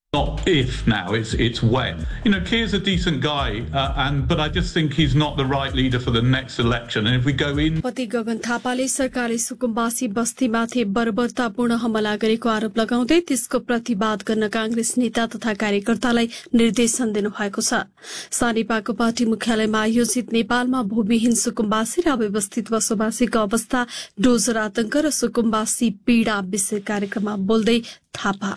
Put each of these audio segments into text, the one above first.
Not if now, it's when. You know, Keir's a decent guy, but I just think he's not the right leader for the next election. And if we go in... पति गगन थापाले सरकारले सुकुम्बासी बस्तीमाथि बर्बरतापूर्ण हमला गरेको आरोप लगाउँदै त्यसको प्रतिवाद गर्न कांग्रेस नेता तथा कार्यकर्तालाई निर्देशन दिनुभएको छ। सानेपाको पार्टी मुख्यालयमा आयोजित नेपालमा भूमिहीन सुकुम्बासी र अव्यवस्थित बसोबासीको अवस्था, डोजर आतंक र सुकुम्बासी पीड़ा विषय कार्यक्रममा बोल्दै थापा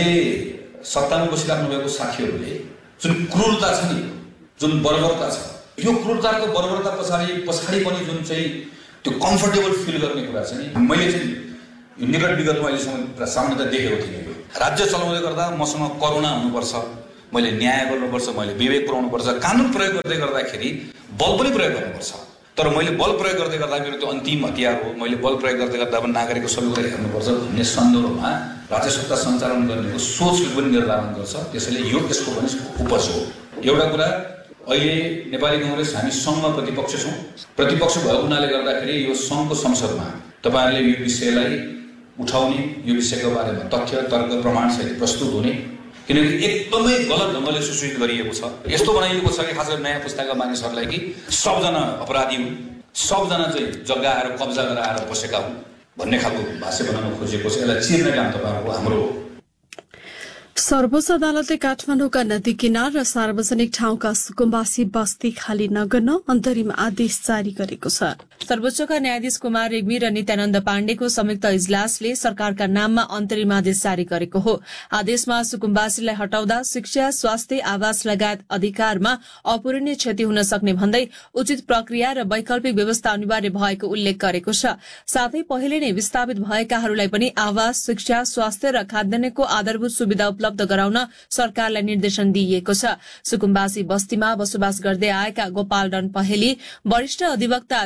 सत्तामा बसिराख्नु भएको साथीहरूले जुन क्रूरता छ नि, जुन बर्बरता छ, यो क्रूरताको बर्बरता पछाडि पनि जुन चाहिँ त्यो कम्फर्टेबल फिल गर्ने कुरा छ नि, मैले चाहिँ यो निकट विगतमा अहिलेसम्म सामान्यतः देखेको थिएँ। राज्य चलाउँदै गर्दा मसँग करुणा हुनुपर्छ, मैले न्याय गर्नुपर्छ, मैले विवेक पुर्याउनुपर्छ, कानुन प्रयोग गर्दै गर्दाखेरि बल पनि प्रयोग गर्नुपर्छ। तर मैले बल प्रयोग गर्दै गर्दा मेरो त्यो अन्तिम हतियार हो, मैले बल प्रयोग गर्दै गर्दा पनि नागरिकको सबै कुरा हेर्नुपर्छ भन्ने सन्दर्भमा राज्य सत्ता सञ्चालन गर्नेको सोचले पनि निर्धारण गर्छ। त्यसैले यो यसको पनि उपज हो। एउटा कुरा, अहिले नेपाली कांग्रेस हामी सङ्घमा प्रतिपक्ष छौँ। प्रतिपक्ष भएको हुनाले गर्दाखेरि यो सङ्घको संसदमा तपाईँहरूले यो विषयलाई उठाउने, यो विषयको बारेमा तथ्य तर्क प्रमाणसहित प्रस्तुत हुने, किनकि एकदमै गलत ढङ्गले सूचित गरिएको छ। यस्तो बनाइएको छ कि खास गरी नयाँ पुस्ताका मानिसहरूलाई कि सबजना अपराधी हुन्, सबजना चाहिँ जग्गा आएर कब्जा गरेर आएर बसेका हुन् भन्ने खालको भाष्य बनाउन खोजेको छ। यसलाई चिर्ने काम तपाईँहरूको हाम्रो हो। सर्वोच्च अदालतले काठमाडौँका नदी किनार र सार्वजनिक ठाउँका सुकुम्बासी बस्ती खाली नगर्न अन्तरिम आदेश जारी गरेको छ। सर्वोच्चका न्यायाधीश कुमार रेग्मी र नित्यानन्द पाण्डेको संयुक्त इजलासले सरकारका नाममा अन्तरिम आदेश जारी गरेको हो। आदेशमा सुकुम्बासीलाई हटाउँदा शिक्षा, स्वास्थ्य, आवास लगायत अधिकारमा अपूरणीय क्षति हुन सक्ने भन्दै उचित प्रक्रिया र वैकल्पिक व्यवस्था अनिवार्य भएको उल्लेख गरेको छ। साथै पहिले नै विस्थापित भएकाहरूलाई पनि आवास, शिक्षा, स्वास्थ्य र खाद्यान्नको आधारभूत सुविधा उपलब्ध गराउन सरकारलाई निर्देशन दिइएको छ। सुकुम्बासी बस्तीमा बसोबास गर्दै आएका गोपाल डन पहेली, वरिष्ठ अधिवक्ता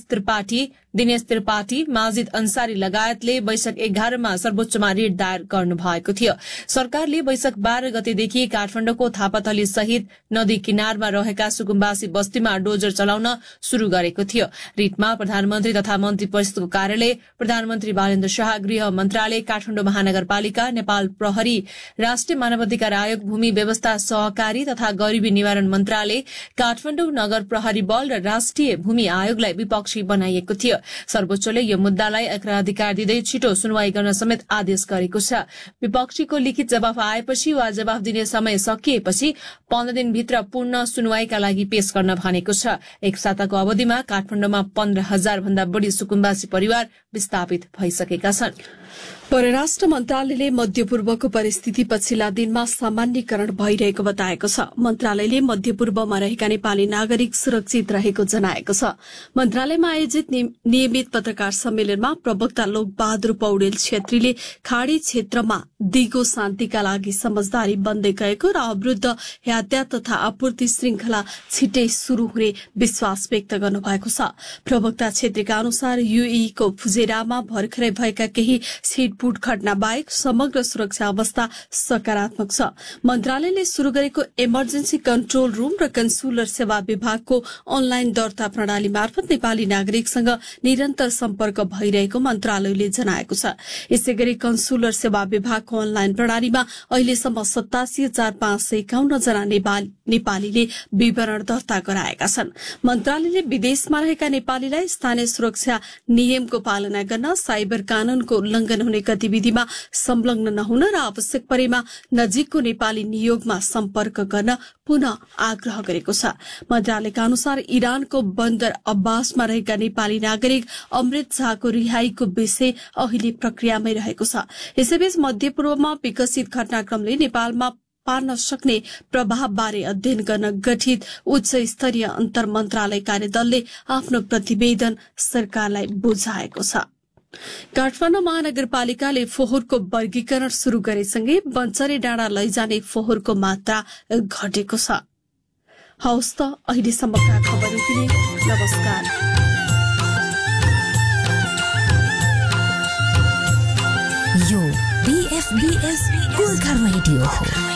दिनेश त्रिपाठी, माजिद अन्सारी लगायतले वैशाख 11 मा सर्वोच्चमा रिट दायर गर्नुभएको थियो। सरकारले वैशाख 12 गतेदेखि काठमाडौँको थापाथली सहित नदी किनारमा रहेका सुकुम्बासी बस्तीमा डोजर चलाउन शुरू गरेको थियो। रिटमा प्रधानमन्त्री तथा मन्त्री परिषदको कार्यालय, प्रधानमन्त्री बालेन्द्र शाह, गृह मन्त्रालय, काठमाडौँ महानगरपालिका, नेपाल प्रहरी, राष्ट्रिय मानवाधिकार आयोग, भूमि व्यवस्था सहकारी तथा गरीबी निवारण मन्त्रालय, काठमाडौँ नगर प्रहरी बल र राष्ट्रिय भूमि आयोगलाई विपक्षी बनाइएको थियो। सर्वोच्चले यो मुद्दालाई अग्राधिकार दिँदै छिटो सुनवाई गर्न समेत आदेश गरेको छ। विपक्षीको लिखित जवाफ आएपछि वा जवाफ दिने समय सकिएपछि 15 दिनभित्र पूर्ण सुनवाईका लागि पेश गर्न भनेको छ। एक साताको अवधिमा काठमाडौँमा 15,000 भन्दा बढ़ी सुकुम्बासी परिवार विस्थापित भइसकेका छन्। परराष्ट्र मन्त्रालयले मध्यपूर्वको परिस्थिति पछिल्ला दिनमा सामान्यकरण भइरहेको बताएको छ। मन्त्रालयले मध्यपूर्वमा रहेका नेपाली नागरिक सुरक्षित रहेको जनाएको छ। मन्त्रालयमा आयोजित नियमित पत्रकार सम्मेलनमा प्रवक्ता लोकबहादुर पौडेल छेत्रीले खाड़ी क्षेत्रमा दिगो शान्तिका लागि समझदारी बन्दै गएको र अवरुद्ध यातायात तथा आपूर्ति श्रृंखला छिटै शुरू हुने विश्वास व्यक्त गर्नुभएको छ। प्रवक्ता छेत्रीका अनुसार यूएईको फुजेरामा भर्खरै भएका केही छिटपुट घटना बाहेक समग्र सुरक्षा अवस्था सकारात्मक छ। मन्त्रालयले शुरू गरेको इमर्जेन्सी कन्ट्रोल रूम र कन्सुलर सेवा विभागको अनलाइन दर्ता प्रणाली मार्फत नेपाली नागरिकसँग निरन्तर सम्पर्क भइरहेको मन्त्रालयले जनाएको छ। यसैगरी कन्सुलर सेवा विभागको अनलाइन प्रणालीमा अहिलेसम्म 87,551 जना नेपालीले विवरण दर्ता गराएका छन्। मन्त्रालयले विदेशमा रहेका नेपालीलाई स्थानीय सुरक्षा नियमको पालना गर्न, साइबर कानूनको उल्लंघन हुने गतिविधिमा संलग्न नहुन र आवश्यक परेमा नजिकको नेपाली नियोगमा सम्पर्क गर्न पुनः आग्रह गरेको छ। मन्त्रालयका अनुसार इरानको बन्दर अब्बासमा रहेका नेपाली नागरिक अमृत शाहको रिहाईको विषय अहिले प्रक्रियामै रहेको छ। यसैबीच मध्यपूर्वमा विकसित घटनाक्रमले नेपालमा पार्न सक्ने प्रभावबारे अध्ययन गर्न गठित उच्च स्तरीय अन्तर मन्त्रालय कार्यदलले आफ्नो प्रतिवेदन सरकारलाई बुझाएको छ। काठमाडौँ महानगरपालिकाले फोहोरको वर्गीकरण शुरू गरेसँगै बन्चरे डाँडा लैजाने फोहोरको मात्रा घटेको छ। हवस् त अहिलेसम्मका खबर यति नै। नमस्कार। यो BFBS गोर्खा रेडियो हो।